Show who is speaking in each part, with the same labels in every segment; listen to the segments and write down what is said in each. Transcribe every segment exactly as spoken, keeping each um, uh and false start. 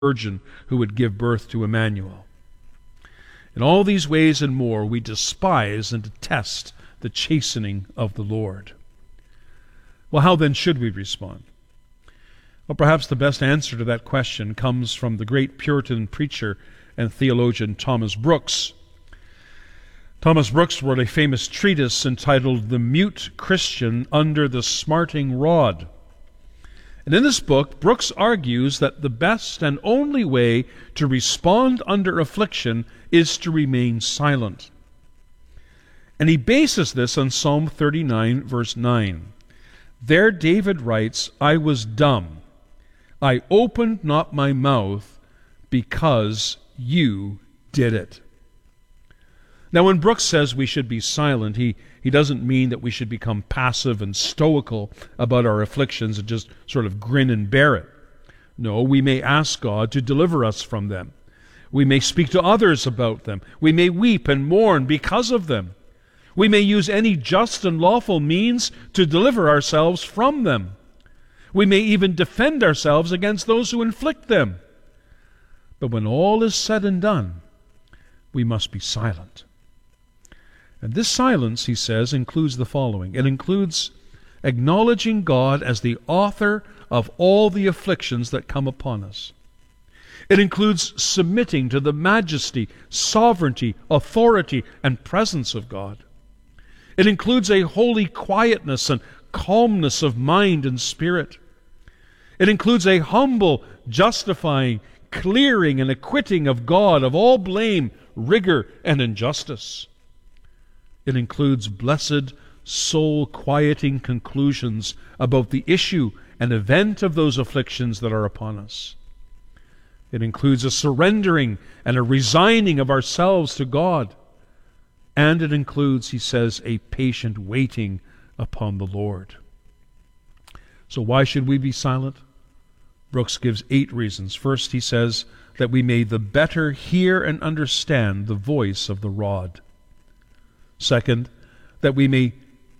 Speaker 1: virgin who would give birth to Emmanuel. In all these ways and more, we despise and detest the chastening of the Lord. Well, how then should we respond? Well, perhaps the best answer to that question comes from the great Puritan preacher and theologian Thomas Brooks. Thomas Brooks wrote a famous treatise entitled The Mute Christian Under the Smarting Rod. And in this book, Brooks argues that the best and only way to respond under affliction is to remain silent. And he bases this on Psalm thirty-nine, verse nine. There David writes, I was dumb. I opened not my mouth because you did it. Now, when Brooks says we should be silent, he, he doesn't mean that we should become passive and stoical about our afflictions and just sort of grin and bear it. No, we may ask God to deliver us from them. We may speak to others about them. We may weep and mourn because of them. We may use any just and lawful means to deliver ourselves from them. We may even defend ourselves against those who inflict them. But when all is said and done, we must be silent. And this silence, he says, includes the following. It includes acknowledging God as the author of all the afflictions that come upon us. It includes submitting to the majesty, sovereignty, authority, and presence of God. It includes a holy quietness and calmness of mind and spirit. It includes a humble, justifying, clearing, and acquitting of God of all blame, rigor, and injustice. It includes blessed, soul-quieting conclusions about the issue and event of those afflictions that are upon us. It includes a surrendering and a resigning of ourselves to God. And it includes, he says, a patient waiting upon the Lord. So why should we be silent? Brooks gives eight reasons. First, he says that we may the better hear and understand the voice of the rod. Second, that we may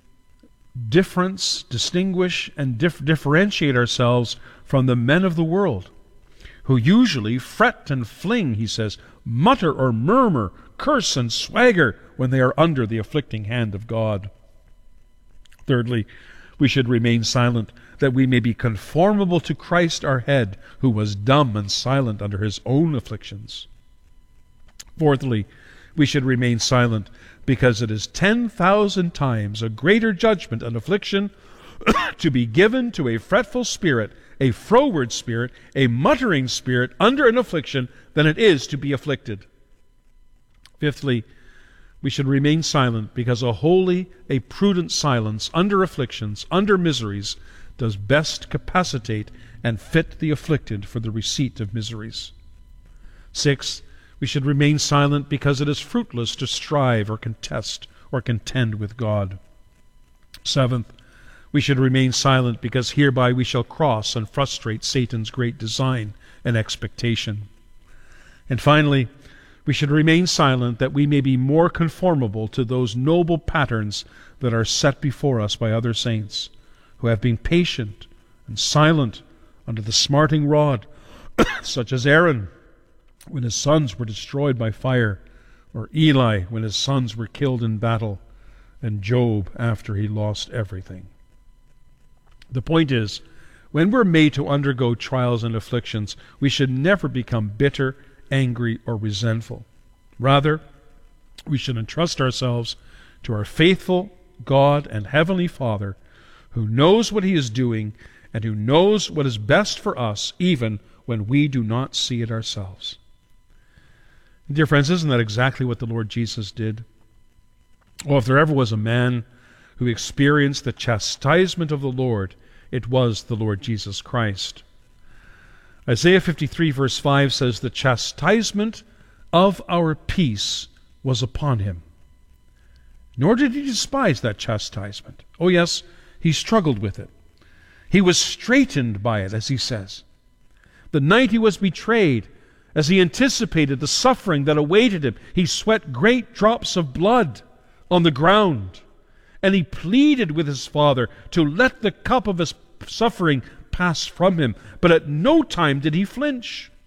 Speaker 1: difference, distinguish, and dif- differentiate ourselves from the men of the world, who usually fret and fling, he says, mutter or murmur, curse and swagger when they are under the afflicting hand of God. Thirdly, we should remain silent, that we may be conformable to Christ our head, who was dumb and silent under his own afflictions. Fourthly, we should remain silent, because it is ten thousand times a greater judgment and affliction to be given to a fretful spirit, a froward spirit, a muttering spirit under an affliction than it is to be afflicted. Fifthly, we should remain silent because a holy, a prudent silence under afflictions, under miseries, does best capacitate and fit the afflicted for the receipt of miseries. Sixth, we should remain silent because it is fruitless to strive or contest or contend with God. Seventh, we should remain silent because hereby we shall cross and frustrate Satan's great design and expectation. And finally, we should remain silent that we may be more conformable to those noble patterns that are set before us by other saints, who have been patient and silent under the smarting rod, such as Aaron, when his sons were destroyed by fire, or Eli when his sons were killed in battle, and Job after he lost everything. The point is, when we're made to undergo trials and afflictions, we should never become bitter, angry, or resentful. Rather, we should entrust ourselves to our faithful God and Heavenly Father, who knows what he is doing and who knows what is best for us, even when we do not see it ourselves. Dear friends, isn't that exactly what the Lord Jesus did? Well, if there ever was a man who experienced the chastisement of the Lord, it was the Lord Jesus Christ. Isaiah fifty-three verse five says, the chastisement of our peace was upon him. Nor did he despise that chastisement. Oh yes, he struggled with it. He was straitened by it, as he says. The night he was betrayed, as he anticipated the suffering that awaited him, he sweat great drops of blood on the ground, and he pleaded with his Father to let the cup of his suffering pass from him. But at no time did he flinch.